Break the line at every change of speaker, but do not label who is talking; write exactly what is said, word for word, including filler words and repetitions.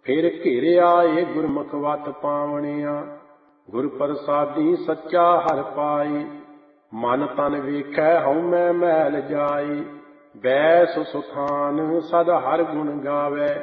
ਫਿਰ ਘੇਰਿਆ ਏ ਗੁਰਮੁਖ ਵਤ ਪਾਵਣਿਆ, ਗੁਰ ਪ੍ਰਸਾਦੀ ਸੱਚਾ ਹਰਿ ਪਾਈ। ਮਨ ਤਨ ਵੇਖੈ ਹਉਮੈ ਮੈਲ ਜਾਈ, ਬੈਸ ਸੁਖਾਨ ਸਦ ਹਰਿ ਗੁਣ ਗਾਵੈ।